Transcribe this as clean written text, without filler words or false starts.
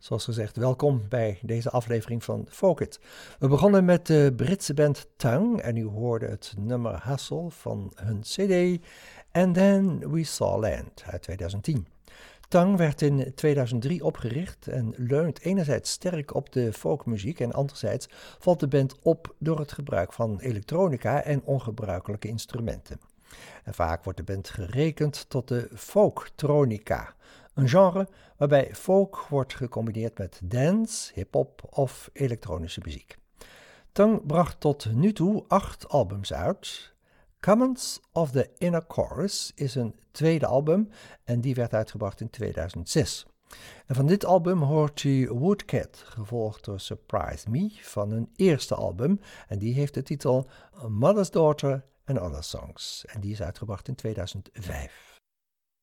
Zoals gezegd, welkom bij deze aflevering van Folk It. We begonnen met de Britse band Tongue en u hoorde het nummer Hustle van hun CD And Then We Saw Land uit 2010. Tongue werd in 2003 opgericht en leunt enerzijds sterk op de folkmuziek en anderzijds valt de band op door het gebruik van elektronica en ongebruikelijke instrumenten. En vaak wordt de band gerekend tot de folktronica, een genre waarbij folk wordt gecombineerd met dance, hip-hop of elektronische muziek. Tongue bracht tot nu toe 8 albums uit. Comets of the Inner Chorus is een tweede album en die werd uitgebracht in 2006. En van dit album hoort u Woodcat, gevolgd door Surprise Me van hun eerste album en die heeft de titel Mother's Daughter and Other Songs en die is uitgebracht in 2005.